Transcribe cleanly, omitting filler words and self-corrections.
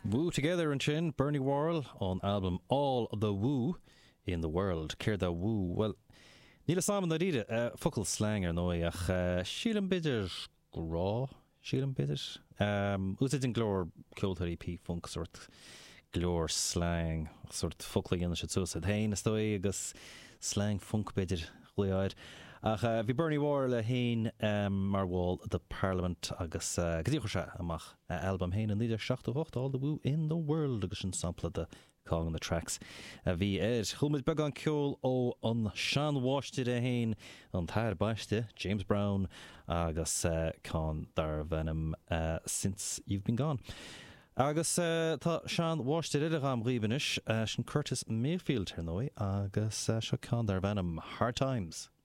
Woo Together and Chin, Bernie Worrell on album All the Woo in the World. Céir da woo. Well, níl saman na ríide, focail slang ar nói ach sílan bidir grá, sílan bidir. Úsid in glór ceoltarí pí funk sort glór slang, sort focail gana se túsad. Hain is dói agus slang funk bidir chluaid. Ach bhí Bernie Worrell a hain mar bháil the Parliament agus gdíocha se amach album hain an líidir 68 All the Woo in the World agus an sampla de cágan the tracks. Bhí chumid beg an ceol ó an Sean Washington a hain an tair baiste James Brown agus cá dar venom since you've been gone. Agus tá Sean Washington idir am ríbanis sin Curtis Mayfield ar nói agus se cá dar venom Hard Times.